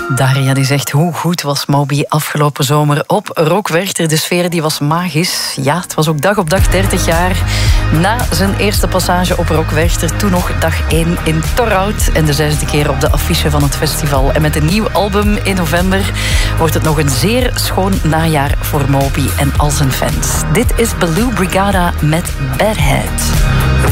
Daria die zegt, hoe goed was Moby afgelopen zomer op Rockwerchter. De sfeer die was magisch. Ja, het was ook dag op dag 30 jaar na zijn eerste passage op Rockwerchter. Toen nog dag 1 in Torhout en de 6e keer op de affiche van het festival. En met een nieuw album in november wordt het nog een zeer schoon najaar voor Moby en al zijn fans. Dit is Baloo Brigada met Bad Head.